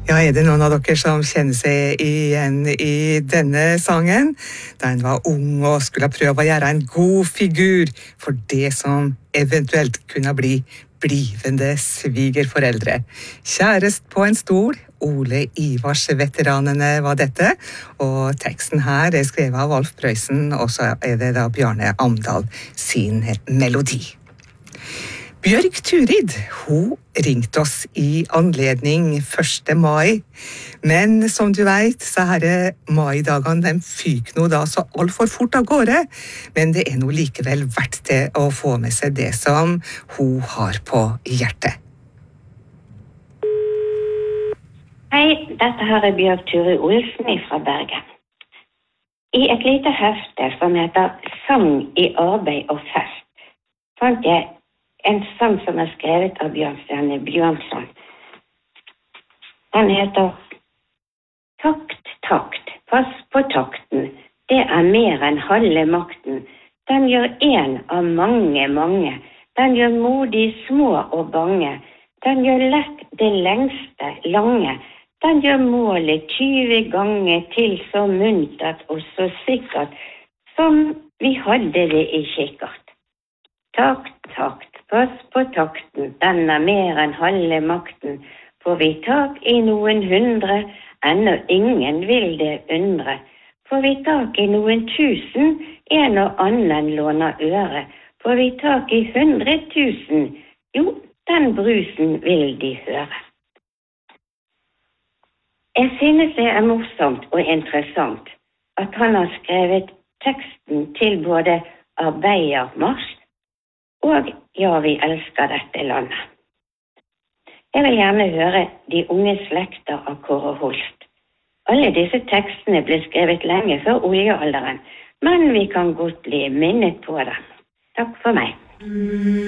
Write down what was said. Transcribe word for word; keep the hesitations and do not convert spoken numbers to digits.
Ja, er det noen av dere som kjenner seg igjen i denne sangen? Da en var ung og skulle prøve å gjøre en god figur for det som eventuelt kunne bli blivende svigerforeldre. Kjærest på en stol, Ole Ivars-veteranene var dette, og teksten her er skrevet av Alf Prøysen, og så er det da Bjarne Amdal sin melodi. Bjørg Turid, hun ringte oss i anledning første mai, men som du vet, så her maidagene, de fyker nå da så alt for fort av gårde, men det er nå likevel verdt det å få med seg det som hun har på hjertet. Hei, dette her er Bjørg Turid Olsen fra Bergen. I et lite hefte som heter Sang i arbeid og fest, fant jeg en sang som er skrevet av Bjørnstjerne Bjørnson. Den heter Takt, takt, pass på takten, det er mer enn halve makten. Den gjør en av mange, mange. Den gjør modig små og bange. Den gjør lett det lengste lange. Den gjør målet tyve ganger til så muntert og så sikkert som vi hadde det i kikkert. Takt, takt, pass på takten, den er mer enn halve makten. Får vi tak i noen hundre, ennå ingen vil det undre. Får vi tak i noen tusen, en og annen låner øre. Får vi tak i hundre tusen, jo, den brusen vil de høre. Jeg synes det er morsomt og interessant at han har skrevet teksten til både Arbeidermarsj og Ja, vi elsker dette landet. Jeg vil gjerne høre De unge slekter av Kåre Holst. Alle disse tekstene ble skrevet lenge før oljealderen, men vi kan godt bli minnet på dem. Takk for meg.